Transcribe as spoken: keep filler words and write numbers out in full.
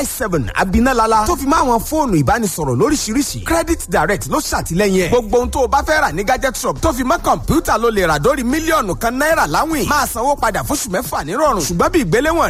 seven abinalala tó fi máa wọn fóònù ìbánisọ̀rọ̀ lóríṣiríṣi credit direct ló ṣàtìlẹ́yìn ẹ̀. gbogbo ohun tó o bá fẹ́ rà ní gadget shop tó fi mọ́ kọ̀ǹpútà ló lè rà dórí mílíọ̀nù kan náírà láwìn máa sanwó padà fóṣù mẹ́fà nírọ̀rùn ṣùgbọ́n bí ìgbéléwọ̀n